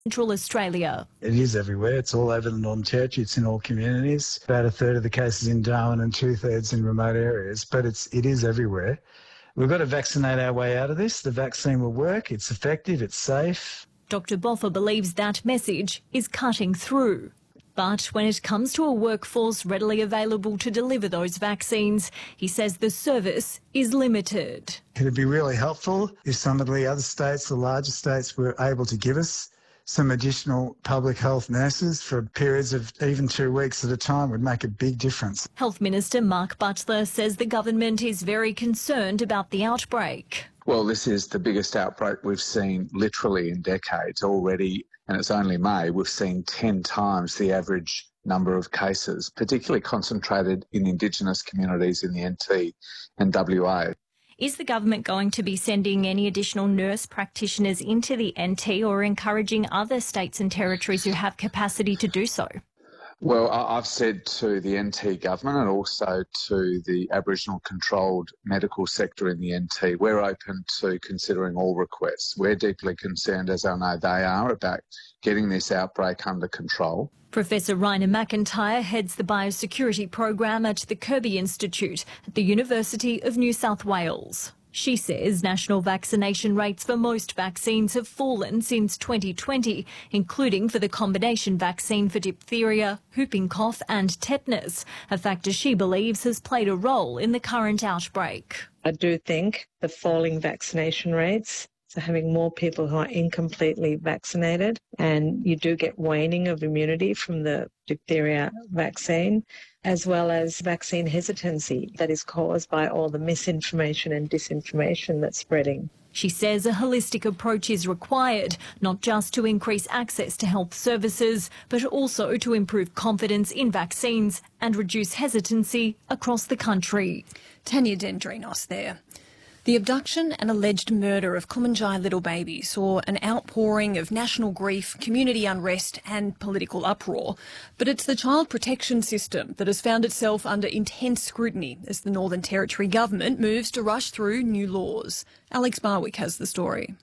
Central Australia. It is everywhere. It's all over the Northern Territory. It's in all communities. About a third of the cases in Darwin and 2/3 in remote areas, but it is everywhere. We've got to vaccinate our way out of this. The vaccine will work. It's effective. It's safe. Dr. Boffa believes that message is cutting through. But when it comes to a workforce readily available to deliver those vaccines, he says the service is limited. It'd be really helpful if some of the other states, the larger states, were able to give us some additional public health nurses for periods of even 2 weeks at a time. Would make a big difference. Health Minister Mark Butler says the government is very concerned about the outbreak. Well, this is the biggest outbreak we've seen literally in decades already, and it's only May. We've seen 10 times the average number of cases, particularly concentrated in Indigenous communities in the NT and WA. Is the government going to be sending any additional nurse practitioners into the NT or encouraging other states and territories who have capacity to do so? Well, I've said to the NT government and also to the Aboriginal controlled medical sector in the NT, we're open to considering all requests. We're deeply concerned, as I know they are, about getting this outbreak under control. Professor Raina McIntyre heads the biosecurity program at the Kirby Institute at the University of New South Wales. She says national vaccination rates for most vaccines have fallen since 2020, including for the combination vaccine for diphtheria, whooping cough and tetanus, a factor she believes has played a role in the current outbreak. I do think the falling vaccination rates, so having more people who are incompletely vaccinated, and you do get waning of immunity from the diphtheria vaccine, as well as vaccine hesitancy that is caused by all the misinformation and disinformation that's spreading. She says a holistic approach is required, not just to increase access to health services, but also to improve confidence in vaccines and reduce hesitancy across the country. Tanya Dendrinos there. The abduction and alleged murder of Kumanjai little baby saw an outpouring of national grief, community unrest and political uproar. But it's the child protection system that has found itself under intense scrutiny as the Northern Territory government moves to rush through new laws. Alex Barwick has the story.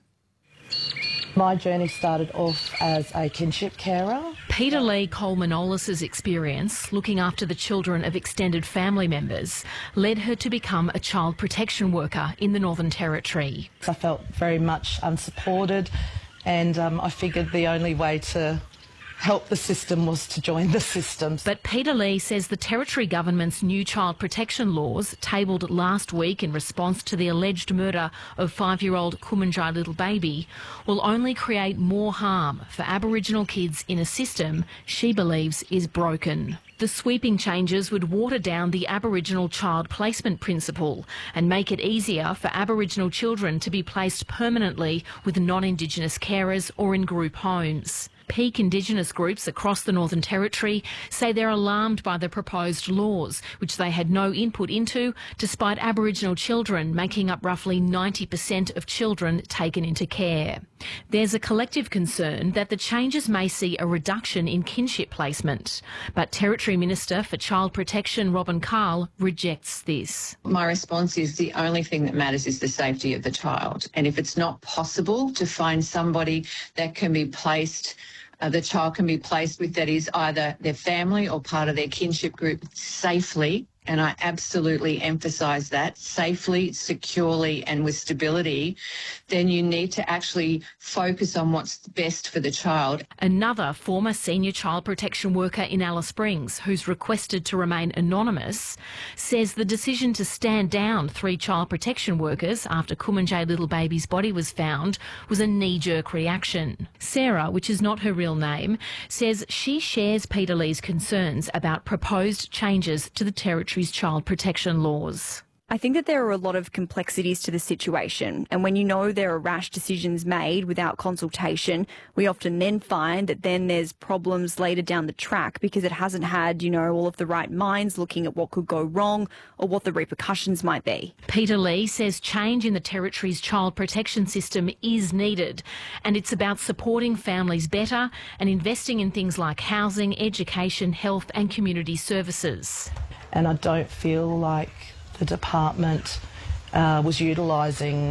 My journey started off as a kinship carer. Peter Lee Coleman-Olis's experience looking after the children of extended family members led her to become a child protection worker in the Northern Territory. I felt very much unsupported, and I figured the only way to help the system was to join the system. But Peter Lee says the Territory government's new child protection laws, tabled last week in response to the alleged murder of 5-year-old Kumanjai little baby, will only create more harm for Aboriginal kids in a system she believes is broken. The sweeping changes would water down the Aboriginal child placement principle and make it easier for Aboriginal children to be placed permanently with non-Indigenous carers or in group homes. Peak Indigenous groups across the Northern Territory say they're alarmed by the proposed laws, which they had no input into, despite Aboriginal children making up roughly 90% of children taken into care. There's a collective concern that the changes may see a reduction in kinship placement, but Territory Minister for Child Protection Robin Carl rejects this. My response is the only thing that matters is the safety of the child, and if it's not possible to find somebody that can be placed the child can be placed with that is either their family or part of their kinship group safely, and I absolutely emphasise that, safely, securely and with stability, then you need to actually focus on what's best for the child. Another former senior child protection worker in Alice Springs, who's requested to remain anonymous, says the decision to stand down 3 child protection workers after Kumanjai little baby's body was found was a knee-jerk reaction. Sarah, which is not her real name, says she shares Peter Lee's concerns about proposed changes to the Territory's child protection laws. I think that there are a lot of complexities to the situation, and when you know there are rash decisions made without consultation, we often then find that then there's problems later down the track because it hasn't had, all of the right minds looking at what could go wrong or what the repercussions might be. Peter Lee says change in the Territory's child protection system is needed, and it's about supporting families better and investing in things like housing, education, health and community services. And I don't feel like the department was utilising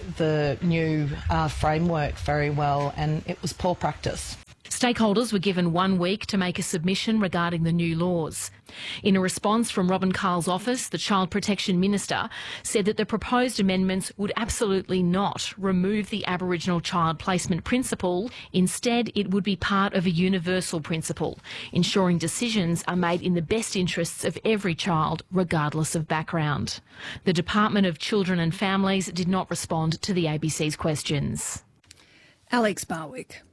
the new framework very well, and it was poor practice. Stakeholders were given 1 week to make a submission regarding the new laws. In a response from Robin Carl's office, the Child Protection Minister said that the proposed amendments would absolutely not remove the Aboriginal child placement principle. Instead, it would be part of a universal principle, ensuring decisions are made in the best interests of every child, regardless of background. The Department of Children and Families did not respond to the ABC's questions. Alex Barwick.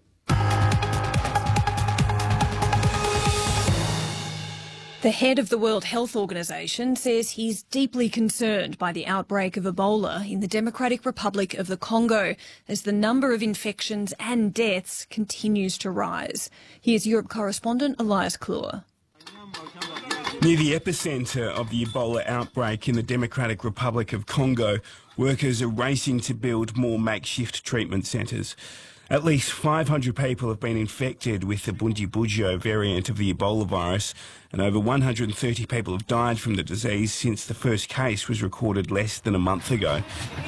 The head of the World Health Organization says he's deeply concerned by the outbreak of Ebola in the Democratic Republic of the Congo as the number of infections and deaths continues to rise. Here's Europe correspondent Elias Kluwer. Near the epicentre of the Ebola outbreak in the Democratic Republic of Congo, workers are racing to build more makeshift treatment centres. At least 500 people have been infected with the Bundibugyo variant of the Ebola virus, and over 130 people have died from the disease since the first case was recorded less than a month ago.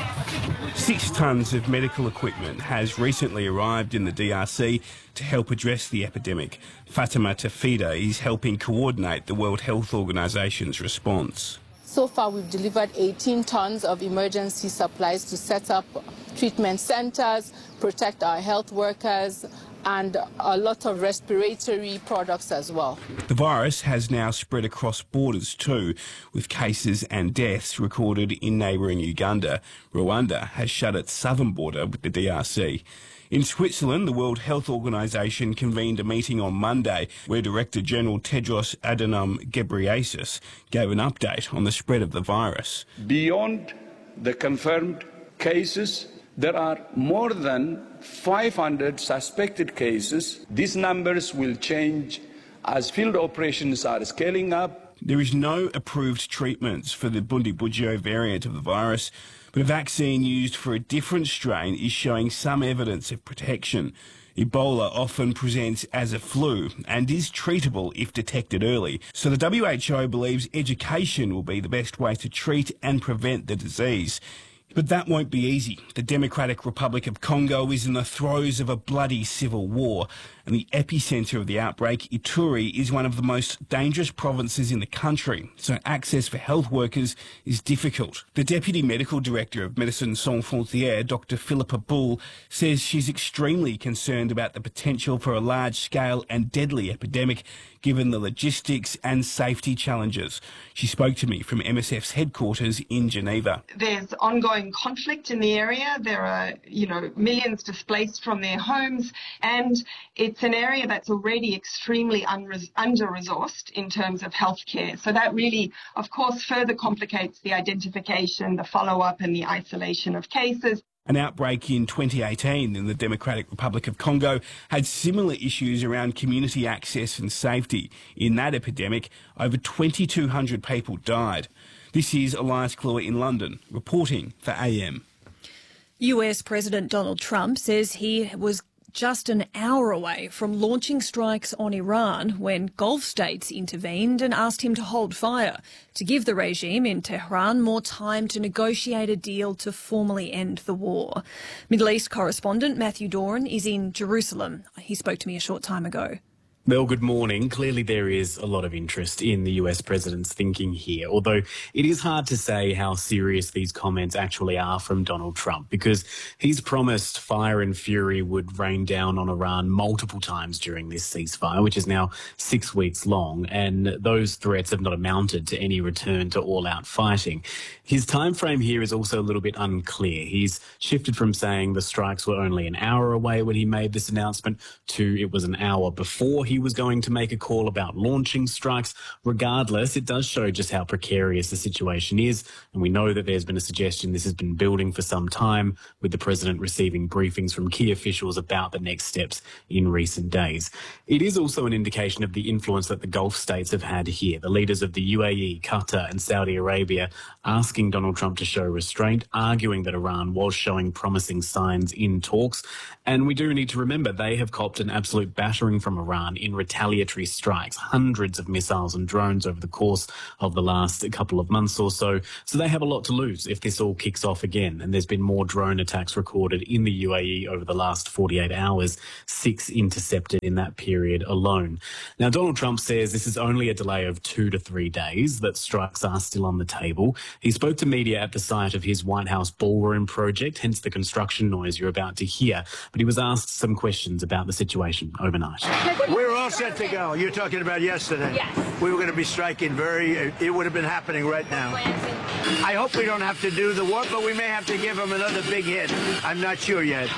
6 tonnes of medical equipment has recently arrived in the DRC to help address the epidemic. Fatima Tafida is helping coordinate the World Health Organization's response. So far, we've delivered 18 tons of emergency supplies to set up treatment centers, protect our health workers, and a lot of respiratory products as well. The virus has now spread across borders too, with cases and deaths recorded in neighbouring Uganda. Rwanda has shut its southern border with the DRC. In Switzerland, the World Health Organization convened a meeting on Monday where Director General Tedros Adhanom Ghebreyesus gave an update on the spread of the virus. Beyond the confirmed cases, there are more than 500 suspected cases. These numbers will change as field operations are scaling up. There is no approved treatments for the Bundibugyo variant of the virus, but a vaccine used for a different strain is showing some evidence of protection. Ebola often presents as a flu and is treatable if detected early, so the WHO believes education will be the best way to treat and prevent the disease. But that won't be easy. The Democratic Republic of Congo is in the throes of a bloody civil war, and the epicentre of the outbreak, Ituri, is one of the most dangerous provinces in the country, so access for health workers is difficult. The Deputy Medical Director of Médecins Sans Frontières, Dr. Philippa Bull, says she's extremely concerned about the potential for a large-scale and deadly epidemic, given the logistics and safety challenges. She spoke to me from MSF's headquarters in Geneva. There's ongoing conflict in the area. There are, millions displaced from their homes, and it's an area that's already extremely under-resourced in terms of healthcare. So that really, of course, further complicates the identification, the follow-up and the isolation of cases. An outbreak in 2018 in the Democratic Republic of Congo had similar issues around community access and safety. In that epidemic, over 2,200 people died. This is Elias Kluwer in London, reporting for AM. US President Donald Trump says he was just an hour away from launching strikes on Iran when Gulf states intervened and asked him to hold fire to give the regime in Tehran more time to negotiate a deal to formally end the war. Middle East correspondent Matthew Doran is in Jerusalem. He spoke to me a short time ago. Mel, good morning. Clearly there is a lot of interest in the US president's thinking here, although it is hard to say how serious these comments actually are from Donald Trump, because he's promised fire and fury would rain down on Iran multiple times during this ceasefire, which is now 6 weeks long, and those threats have not amounted to any return to all-out fighting. His time frame here is also a little bit unclear. He's shifted from saying the strikes were only an hour away when he made this announcement to it was an hour before he was going to make a call about launching strikes. Regardless, it does show just how precarious the situation is, and we know that there's been a suggestion this has been building for some time, with the president receiving briefings from key officials about the next steps in recent days. It is also an indication of the influence that the Gulf states have had here. The leaders of the UAE, Qatar and Saudi Arabia asking Donald Trump to show restraint, arguing that Iran was showing promising signs in talks, And we do need to remember they have copped an absolute battering from Iran in retaliatory strikes, hundreds of missiles and drones over the course of the last couple of months or so. So they have a lot to lose if this all kicks off again. And there's been more drone attacks recorded in the UAE over the last 48 hours, 6 intercepted in that period alone. Now, Donald Trump says this is only a delay of 2 to 3 days, that strikes are still on the table. He spoke to media at the site of his White House ballroom project, hence the construction noise you're about to hear. But he was asked some questions about the situation overnight. We're all set to go. You're talking about yesterday. Yes. We were going to be striking it would have been happening right now. I hope we don't have to do the work, but we may have to give them another big hit. I'm not sure yet.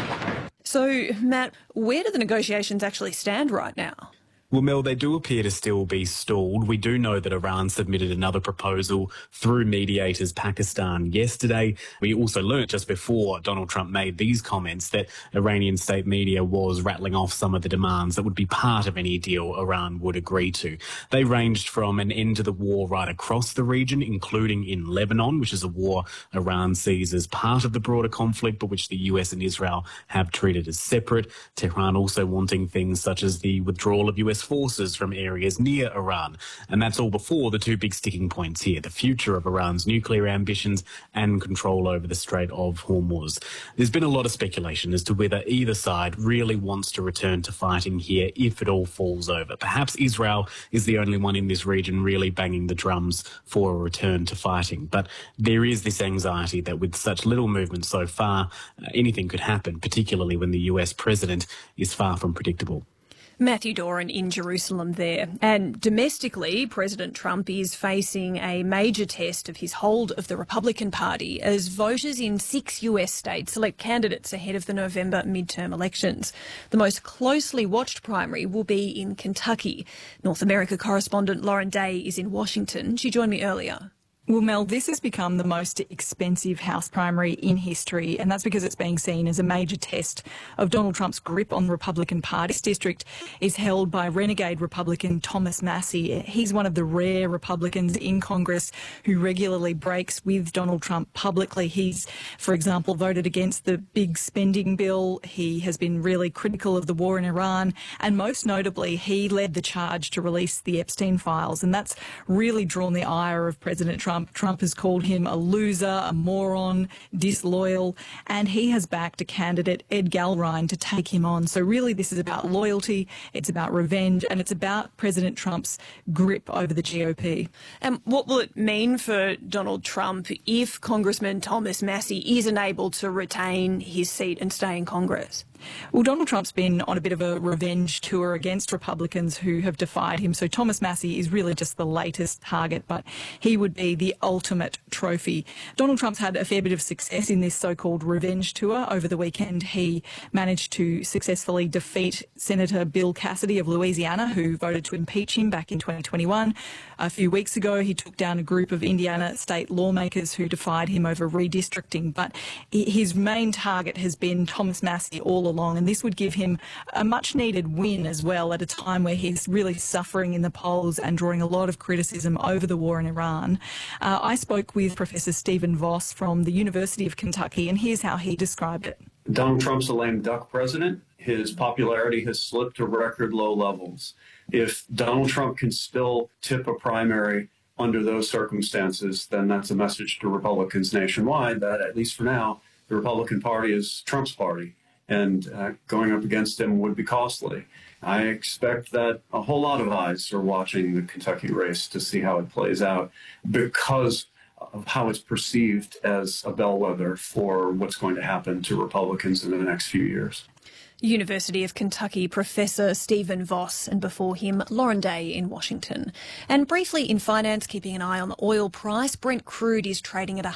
So, Matt, where do the negotiations actually stand right now? Well, Mel, they do appear to still be stalled. We do know that Iran submitted another proposal through mediators Pakistan yesterday. We also learnt just before Donald Trump made these comments that Iranian state media was rattling off some of the demands that would be part of any deal Iran would agree to. They ranged from an end to the war right across the region, including in Lebanon, which is a war Iran sees as part of the broader conflict, but which the US and Israel have treated as separate. Tehran also wanting things such as the withdrawal of US forces from areas near Iran. And that's all before the two big sticking points here, the future of Iran's nuclear ambitions and control over the Strait of Hormuz. There's been a lot of speculation as to whether either side really wants to return to fighting here if it all falls over. Perhaps Israel is the only one in this region really banging the drums for a return to fighting. But there is this anxiety that with such little movement so far, anything could happen, particularly when the US president is far from predictable. Matthew Doran in Jerusalem there. And domestically, President Trump is facing a major test of his hold of the Republican Party as voters in 6 US states select candidates ahead of the November midterm elections. The most closely watched primary will be in Kentucky. North America correspondent Lauren Day is in Washington. She joined me earlier. Well, Mel, this has become the most expensive House primary in history, and that's because it's being seen as a major test of Donald Trump's grip on the Republican Party. This district is held by renegade Republican Thomas Massie. He's one of the rare Republicans in Congress who regularly breaks with Donald Trump publicly. He's, for example, voted against the big spending bill. He has been really critical of the war in Iran, and most notably, he led the charge to release the Epstein files, and that's really drawn the ire of President Trump. Trump has called him a loser, a moron, disloyal, and he has backed a candidate, Ed Galrine, to take him on. So really this is about loyalty, it's about revenge, and it's about President Trump's grip over the GOP. And what will it mean for Donald Trump if Congressman Thomas Massie is unable to retain his seat and stay in Congress? Well, Donald Trump's been on a bit of a revenge tour against Republicans who have defied him. So Thomas Massie is really just the latest target, but he would be the ultimate trophy. Donald Trump's had a fair bit of success in this so-called revenge tour. Over the weekend, he managed to successfully defeat Senator Bill Cassidy of Louisiana, who voted to impeach him back in 2021. A few weeks ago, he took down a group of Indiana state lawmakers who defied him over redistricting. But his main target has been Thomas Massie all along, and this would give him a much-needed win as well at a time where he's really suffering in the polls and drawing a lot of criticism over the war in Iran. I spoke with Professor Stephen Voss from the University of Kentucky, and here's how he described it. Donald Trump's a lame duck president. His popularity has slipped to record low levels. If Donald Trump can still tip a primary under those circumstances, then that's a message to Republicans nationwide that, at least for now, the Republican Party is Trump's party, and going up against him would be costly. I expect that a whole lot of eyes are watching the Kentucky race to see how it plays out because of how it's perceived as a bellwether for what's going to happen to Republicans in the next few years. University of Kentucky Professor Stephen Voss, and before him, Lauren Day in Washington. And briefly in finance, keeping an eye on the oil price, Brent crude is trading at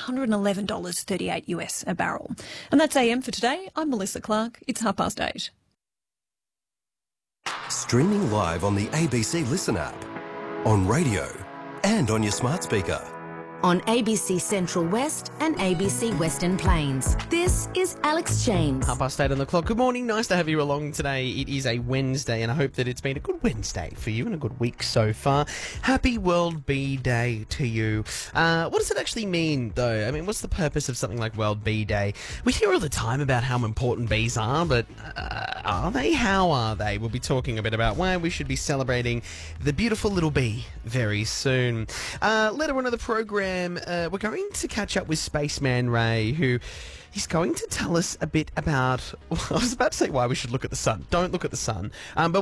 $111.38 US a barrel. And that's AM for today. I'm Melissa Clark. It's 8:30. Streaming live on the ABC Listen app, on radio and on your smart speaker. on ABC Central West and ABC Western Plains. This is Alex James. 8:30 on the clock. Good morning. Nice to have you along today. It is a Wednesday, and I hope that it's been a good Wednesday for you and a good week so far. Happy World Bee Day to you. What does it actually mean, though? I mean, what's the purpose of something like World Bee Day? We hear all the time about how important bees are, but are they? How are they? We'll be talking a bit about why we should be celebrating the beautiful little bee very soon. Later on in the program, we're going to catch up with Spaceman Ray, who he's going to tell us a bit about, I was about to say why we should look at the sun. Don't look at the sun. But